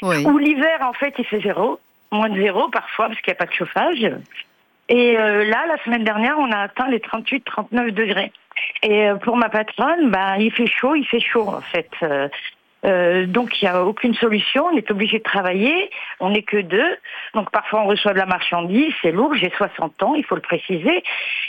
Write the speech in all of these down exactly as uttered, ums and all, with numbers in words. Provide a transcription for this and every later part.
Oui. Où l'hiver, en fait, il fait zéro, moins de zéro parfois, parce qu'il n'y a pas de chauffage. Et euh, là, la semaine dernière, on a atteint les trente-huit trente-neuf degrés. Et euh, pour ma patronne, bah, il fait chaud, il fait chaud, en fait. Euh, euh, donc, il n'y a aucune solution. On est obligé de travailler. On n'est que deux. Donc, parfois, on reçoit de la marchandise. C'est lourd. J'ai soixante ans, il faut le préciser.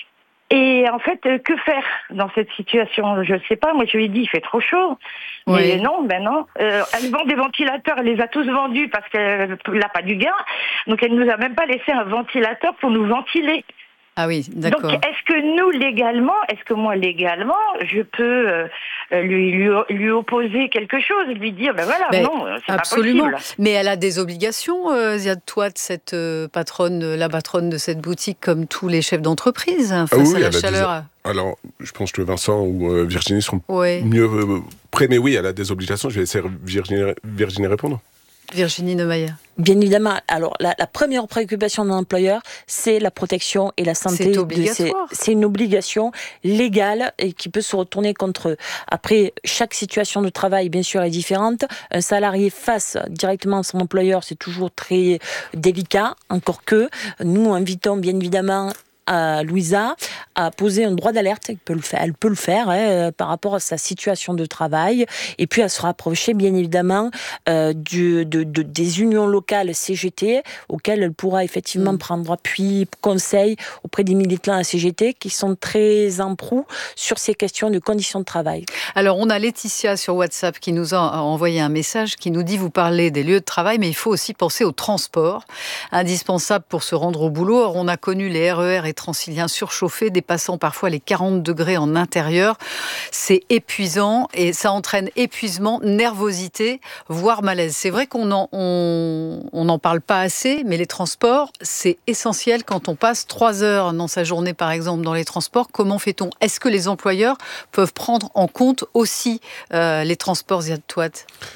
Et en fait, euh, que faire dans cette situation? Je ne sais pas. Moi, je lui ai dit, il fait trop chaud. Mais Oui. non, ben non. Euh, elle vend des ventilateurs. Elle les a tous vendus parce qu'elle n'a pas du gain. Donc, elle ne nous a même pas laissé un ventilateur pour nous ventiler. Ah oui, d'accord. Donc, est-ce que nous, légalement, est-ce que moi, légalement, je peux euh, lui, lui, lui opposer quelque chose, lui dire, ben voilà, Ben, non, c'est absolument. pas possible. Mais elle a des obligations, euh, Ziad Touat, cette euh, patronne, euh, la patronne de cette boutique, comme tous les chefs d'entreprise, hein, face Ah oui, à la elle a chaleur. des... Alors, je pense que Vincent ou euh, Virginie seront Oui. mieux euh, prêts, mais oui, elle a des obligations. Je vais laisser Virginie, Virginie répondre. Virginie Neumayer. Bien évidemment. Alors, la, la première préoccupation de l'employeur, c'est la protection et la santé. C'est obligatoire. De ses, c'est une obligation légale et qui peut se retourner contre eux. Après, chaque situation de travail, bien sûr, est différente. Un salarié face directement à son employeur, c'est toujours très délicat. Encore que, nous invitons bien évidemment à Louisa à poser un droit d'alerte. Elle peut le faire, elle peut le faire hein, par rapport à sa situation de travail, et puis à se rapprocher bien évidemment euh, du, de, de, des unions locales C G T auxquelles elle pourra effectivement mmh. prendre appui, conseil auprès des militants à la C G T qui sont très en proue sur ces questions de conditions de travail. Alors on a Laetitia sur WhatsApp qui nous a envoyé un message qui nous dit: vous parlez des lieux de travail, mais il faut aussi penser au transport, indispensable pour se rendre au boulot. Or, on a connu les R E R et Transilien surchauffés, dépassant parfois les quarante degrés en intérieur. C'est épuisant et ça entraîne épuisement, nervosité, voire malaise. C'est vrai qu'on n'en on, on en parle pas assez, mais les transports, c'est essentiel quand on passe trois heures dans sa journée, par exemple, dans les transports. Comment fait-on? Est-ce que les employeurs peuvent prendre en compte aussi euh, les transports, Ziad Touat?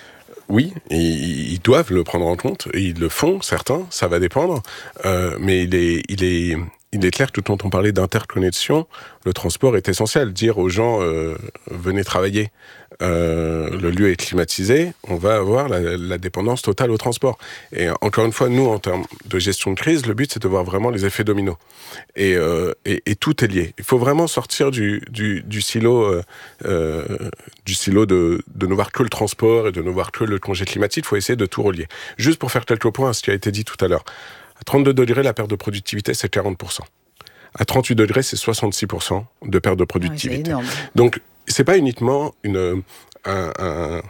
Oui, ils doivent le prendre en compte, et ils le font, certains, ça va dépendre, euh, mais il est, il est, il est clair que quand on parlait d'interconnexion, le transport est essentiel. Dire aux gens, euh, venez travailler, euh, le lieu est climatisé, on va avoir la, la dépendance totale au transport. Et encore une fois, nous, en termes de gestion de crise, le but, c'est de voir vraiment les effets dominos. Et, euh, et, et tout est lié. Il faut vraiment sortir du, du, du silo, euh, euh, du silo de, de ne voir que le transport et de ne voir que le congé climatique. Il faut essayer de tout relier. Juste pour faire quelques points à ce qui a été dit tout à l'heure. À trente-deux degrés, la perte de productivité, c'est quarante pour cent. À trente-huit degrés, c'est soixante-six pour cent de perte de productivité. Oui, donc, c'est pas uniquement une, un, un,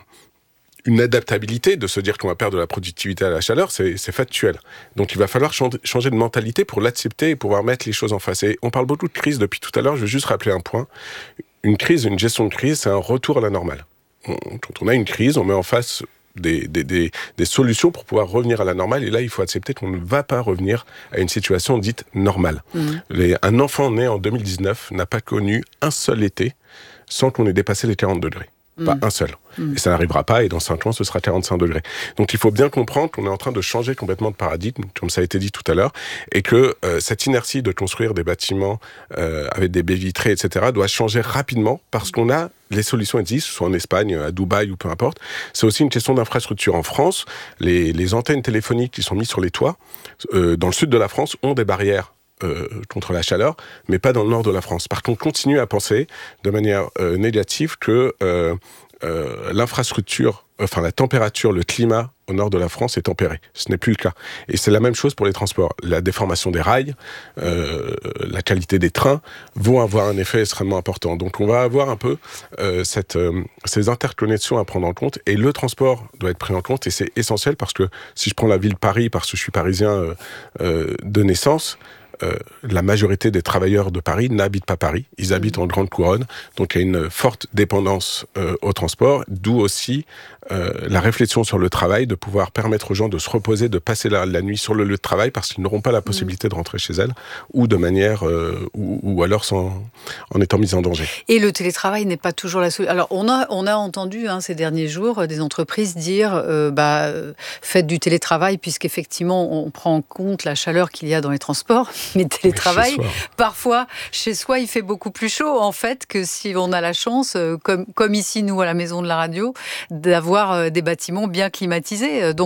une adaptabilité de se dire qu'on va perdre de la productivité à la chaleur, c'est, c'est factuel. Donc, il va falloir changer de mentalité pour l'accepter et pouvoir mettre les choses en face. Et on parle beaucoup de crise depuis tout à l'heure. Je vais juste rappeler un point. Une crise, une gestion de crise, c'est un retour à la normale. On, quand on a une crise, on met en face Des, des, des, des solutions pour pouvoir revenir à la normale. Et là, il faut accepter qu'on ne va pas revenir à une situation dite normale. Mmh. Les, un enfant né en deux mille dix-neuf n'a pas connu un seul été sans qu'on ait dépassé les quarante degrés. Mmh. Pas un seul. Mmh. Et ça n'arrivera pas, et dans cinq ans, ce sera quarante-cinq degrés. Donc il faut bien comprendre qu'on est en train de changer complètement de paradigme, comme ça a été dit tout à l'heure, et que euh, cette inertie de construire des bâtiments euh, avec des baies vitrées, et cetera, doit changer rapidement, parce qu'on a les solutions existent, soit en Espagne, à Dubaï ou peu importe. C'est aussi une question d'infrastructure. En France, les, les antennes téléphoniques qui sont mises sur les toits, euh, dans le sud de la France, ont des barrières Euh, contre la chaleur, mais pas dans le nord de la France. Par contre, on continue à penser de manière euh, négative que euh, euh, l'infrastructure, enfin la température, le climat au nord de la France est tempéré. Ce n'est plus le cas. Et c'est la même chose pour les transports. La déformation des rails, euh, la qualité des trains vont avoir un effet extrêmement important. Donc on va avoir un peu euh, cette, euh, ces interconnexions à prendre en compte, et le transport doit être pris en compte, et c'est essentiel parce que si je prends la ville de Paris, parce que je suis parisien euh, euh, de naissance, Euh, la majorité des travailleurs de Paris n'habitent pas Paris, ils habitent mmh. en grande couronne, donc il y a une forte dépendance euh, au transport, d'où aussi euh, la réflexion sur le travail, de pouvoir permettre aux gens de se reposer, de passer la, la nuit sur le lieu de travail, parce qu'ils n'auront pas la possibilité mmh. de rentrer chez elles, ou de manière, euh, ou, ou alors sans, en étant mis en danger. Et le télétravail n'est pas toujours la solution. Alors on a, on a entendu hein, ces derniers jours des entreprises dire euh, bah, faites du télétravail, puisqu'effectivement on prend en compte la chaleur qu'il y a dans les transports. Mais télétravail, chez parfois, chez soi, il fait beaucoup plus chaud, en fait, que si on a la chance, euh, comme, comme ici, nous, à la maison de la radio, d'avoir euh, des bâtiments bien climatisés. Donc,